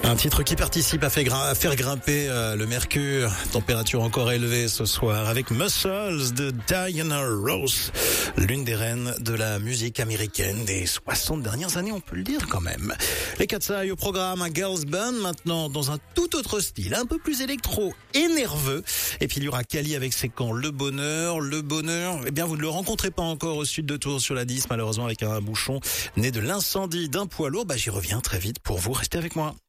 Un titre qui participe à faire grimper le mercure. Température encore élevée ce soir avec Muscles de Diana Ross, l'une des reines de la musique américaine des 60 dernières années, on peut le dire quand même. Les Cat's Eye au programme, un girls band maintenant dans un tout autre style, un peu plus électro et nerveux. Et puis il y aura Kali avec ses camps Le Bonheur, eh bien vous ne le rencontrez pas encore au sud de Tours sur la 10, malheureusement avec un bouchon né de l'incendie d'un poids lourd. J'y reviens très vite pour vous, restez avec moi.